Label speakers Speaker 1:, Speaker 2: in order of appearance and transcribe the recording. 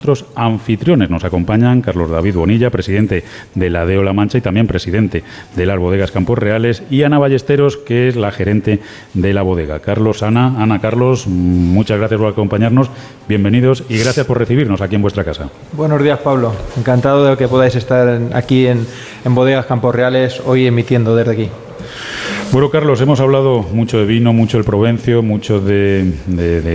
Speaker 1: Nuestros anfitriones nos acompañan Carlos David Bonilla, presidente de la DEO La Mancha y también presidente de las bodegas Campos Reales, y Ana Ballesteros, que es la gerente de la bodega. Carlos, Ana, Carlos, muchas gracias por acompañarnos, bienvenidos y gracias por recibirnos aquí en vuestra casa.
Speaker 2: Buenos días, Pablo. Encantado de que podáis estar aquí en Bodegas Campos Reales, hoy emitiendo desde aquí.
Speaker 1: Bueno, Carlos, hemos hablado mucho de vino, mucho del Provencio, mucho de